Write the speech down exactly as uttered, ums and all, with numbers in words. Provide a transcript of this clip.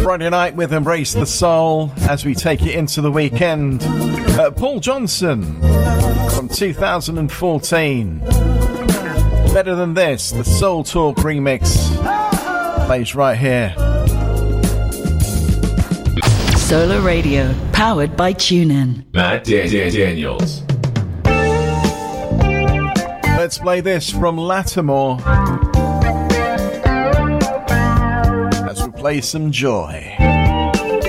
Friday night with Embrace the Soul as we take it into the weekend. Uh, Paul Johnson from two thousand fourteen. Better Than This, the Soul Talk remix, plays right here. Solar Radio, powered by TuneIn. Matt Dan- Dan- Daniels. Let's play this from Lattimore as we play some Joy.